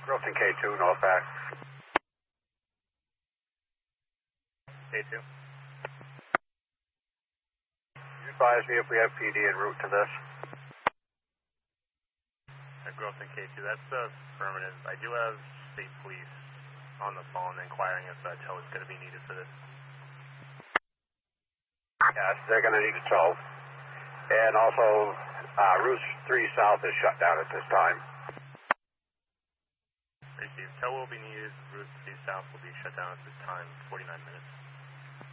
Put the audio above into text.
Growth in K2, northbound. K2. You advise me if we have PD en route to this? Growth in K2, that's affirmative. I do have state police on the phone inquiring if a tow is going to be needed for this. Yes, they're going to need a tow. And also, Route 3 South is shut down at this time. Received. Tow will be needed. Route 3 South will be shut down at this time, 49 minutes.